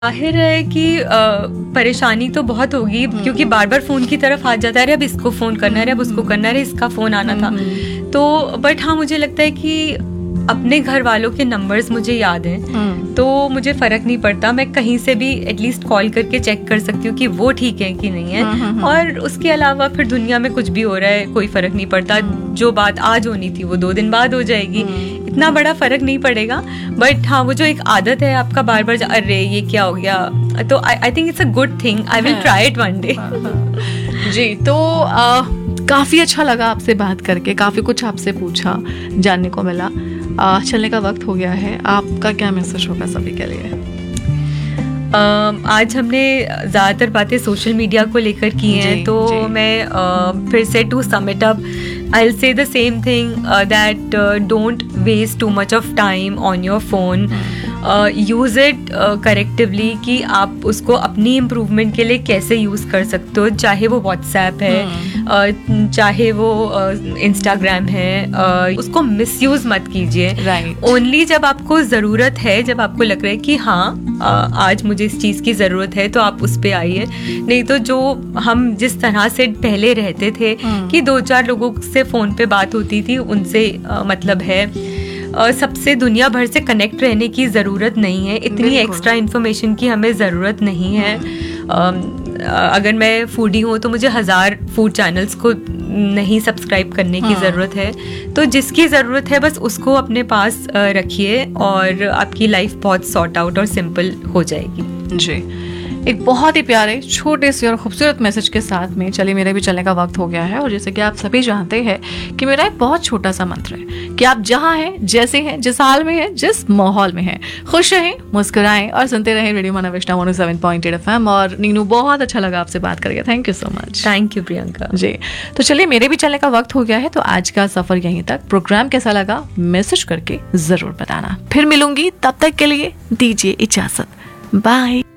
जाहिर है कि परेशानी तो बहुत होगी क्योंकि बार बार फोन की तरफ हाथ जाता है, अरे अब इसको फोन करना है, अरे अब उसको करना है, अरे इसका फोन आना था। तो बट हाँ, मुझे लगता है कि अपने घर वालों के नंबर्स मुझे याद हैं, तो मुझे फर्क नहीं पड़ता। मैं कहीं से भी एटलीस्ट कॉल करके चेक कर सकती हूँ कि वो ठीक है कि नहीं है। और उसके अलावा फिर दुनिया में कुछ भी हो रहा है, कोई फर्क नहीं पड़ता। जो बात आज होनी थी वो 2 दिन बाद हो जाएगी, इतना बड़ा फर्क नहीं पड़ेगा। बट हाँ, वो जो एक आदत है आपका बार बार अरे ये क्या हो गया, तो I think it's a good thing. I will try it one day. जी, तो काफ़ी अच्छा लगा आपसे बात करके, काफ़ी कुछ आपसे पूछा, जानने को मिला। चलने का वक्त हो गया है, आपका क्या मैसेज होगा सभी के लिए? आज हमने ज़्यादातर बातें सोशल मीडिया को लेकर की हैं, तो मैं फिर से to some it up I will say the same thing that don't waste too much of time on your phone. Use it करेक्टिवली कि आप उसको अपनी इम्प्रूवमेंट के लिए कैसे यूज़ कर सकते हो, चाहे वो व्हाट्सएप है, चाहे वो इंस्टाग्राम है, उसको मिसयूज़ मत कीजिए। ओनली जब आपको ज़रूरत है, जब आपको लग रहा है कि हाँ आज मुझे इस चीज़ की ज़रूरत है, तो आप उस पर आइए। नहीं तो जो हम जिस तरह से पहले रहते थे कि 2-4 लोगों से फ़ोन पे बात होती थी, उनसे मतलब है सबसे दुनिया भर से कनेक्ट रहने की ज़रूरत नहीं है। इतनी एक्स्ट्रा इन्फॉर्मेशन की हमें ज़रूरत नहीं है। अगर मैं फूडी हूँ तो मुझे 1000 फूड चैनल्स को नहीं सब्सक्राइब करने की ज़रूरत है। तो जिसकी ज़रूरत है बस उसको अपने पास रखिए और आपकी लाइफ बहुत सॉर्ट आउट और सिंपल हो जाएगी। जी, एक बहुत ही प्यारे छोटे से और खूबसूरत मैसेज के साथ में चलिए मेरे भी चलने का वक्त हो गया है। और जैसे कि आप सभी जानते हैं कि मेरा एक बहुत छोटा सा मंत्र है कि आप जहाँ हैं, जैसे हैं, जिस हाल में हैं, जिस माहौल में हैं, खुश रहें, मुस्कुराएं और सुनते रहें रेडियो माना वैष्णव 107.8 FM। और नीनू, बहुत अच्छा लगा आपसे बात करके, thank you so much. Thank you Priyanka ji. तो चलिए मेरे भी चलने का वक्त हो गया है, तो आज का सफर यहीं तक। प्रोग्राम कैसा लगा मैसेज करके जरूर बताना। फिर मिलूंगी, तब तक के लिए दीजिए इजाजत, बाय।